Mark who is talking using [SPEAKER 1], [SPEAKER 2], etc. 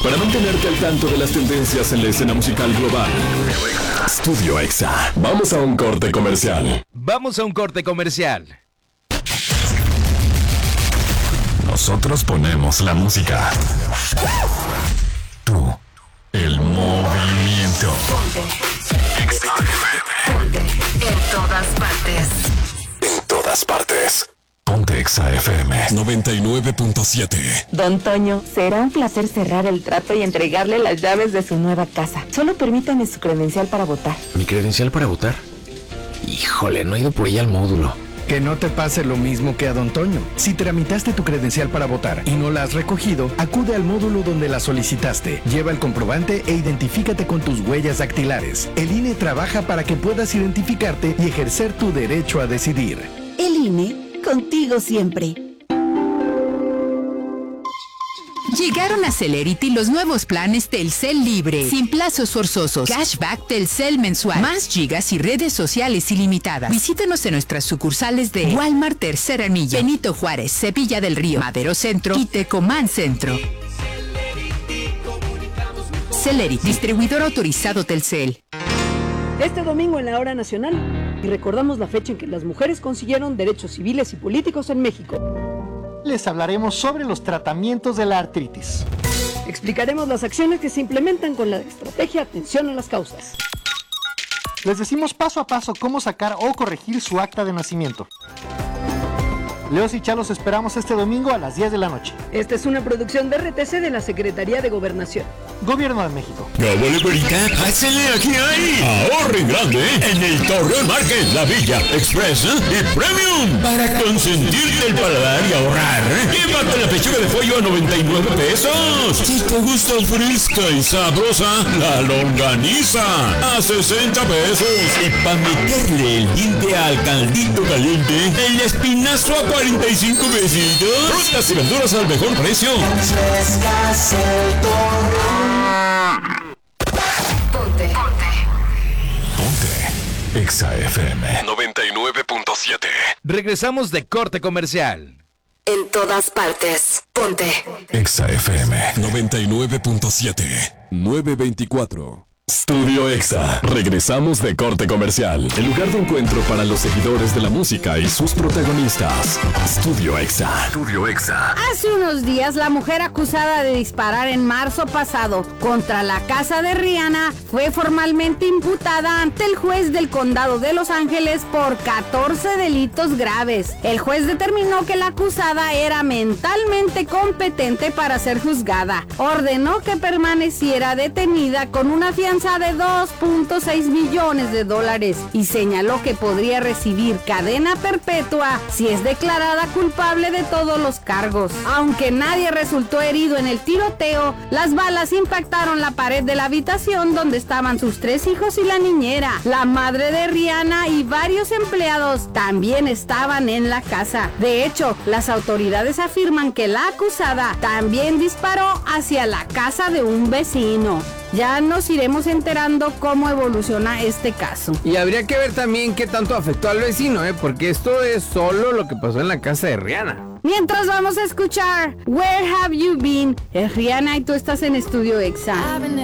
[SPEAKER 1] para mantenerte al tanto de las tendencias en la escena musical global. Estudio Exa. Vamos a un corte comercial. Nosotros ponemos la música. Tú, el movimiento. Exa FM.
[SPEAKER 2] En todas partes.
[SPEAKER 1] En todas partes. Ponte Exa FM 99.7.
[SPEAKER 3] Don Toño, será un placer cerrar el trato y entregarle las llaves de su nueva casa. Solo permítame su credencial para votar.
[SPEAKER 4] ¿Mi credencial para votar? Híjole, no he ido por ella al módulo.
[SPEAKER 5] Que no te pase lo mismo que a Don Toño. Si tramitaste tu credencial para votar y no la has recogido, acude al módulo donde la solicitaste. Lleva el comprobante e identifícate con tus huellas dactilares. El INE trabaja para que puedas identificarte y ejercer tu derecho a decidir.
[SPEAKER 3] El INE, contigo siempre.
[SPEAKER 6] Llegaron a Celerity los nuevos planes Telcel Libre, sin plazos forzosos, cashback Telcel mensual, más gigas y redes sociales ilimitadas. Visítanos en nuestras sucursales de Walmart Tercer Anillo, Benito Juárez, Sevilla del Río, Madero Centro y Tecomán Centro. Celerity, distribuidor autorizado Telcel.
[SPEAKER 7] Este domingo en la Hora Nacional, y recordamos la fecha en que las mujeres consiguieron derechos civiles y políticos en México.
[SPEAKER 8] Les hablaremos sobre los tratamientos de la artritis.
[SPEAKER 7] Explicaremos las acciones que se implementan con la estrategia Atención a las Causas.
[SPEAKER 8] Les decimos paso a paso cómo sacar o corregir su acta de nacimiento. Leos y Chá los esperamos este domingo a las 10 de la noche.
[SPEAKER 7] Esta es una producción de RTC de la Secretaría de Gobernación.
[SPEAKER 8] Gobierno de México.
[SPEAKER 1] ¿Qué vale, Perica? ¡Pásale, aquí hay! ¡Ahorre en grande en el Torreón Market, La Villa, Express y Premium! Para consentirte el paladar y ahorrar, llévate la pechuga de pollo a 99 pesos. Si te gusta fresca y sabrosa, la longaniza a 60 pesos. Y para meterle el diente al caldito caliente, el espinazo a 45 pesitos. Frutas y verduras al mejor precio.
[SPEAKER 2] Ponte.
[SPEAKER 1] Exa FM 99.7.
[SPEAKER 9] Regresamos de corte comercial.
[SPEAKER 2] En todas partes. Ponte.
[SPEAKER 1] Exa FM 99.7. 924. Estudio Exa. Regresamos de corte comercial. El lugar de encuentro para los seguidores de la música y sus protagonistas. Estudio Exa. Estudio Exa.
[SPEAKER 10] Hace unos días, la mujer acusada de disparar en marzo pasado contra la casa de Rihanna fue formalmente imputada ante el juez del condado de Los Ángeles por 14 delitos graves. El juez determinó que la acusada era mentalmente competente para ser juzgada. Ordenó que permaneciera detenida con una fianza de $2.6 millones y señaló que podría recibir cadena perpetua si es declarada culpable de todos los cargos. Aunque nadie resultó herido en el tiroteo, las balas impactaron la pared de la habitación donde estaban sus 3 hijos y la niñera. La madre de Rihanna y varios empleados también estaban en la casa. De hecho, las autoridades afirman que la acusada también disparó hacia la casa de un vecino. Ya nos iremos enterando cómo evoluciona este caso.
[SPEAKER 4] Y habría que ver también qué tanto afectó al vecino, porque esto es solo lo que pasó en la casa de Rihanna.
[SPEAKER 10] Mientras vamos a escuchar Where Have You Been, es Rihanna y tú estás en Estudio Exa.
[SPEAKER 11] I've been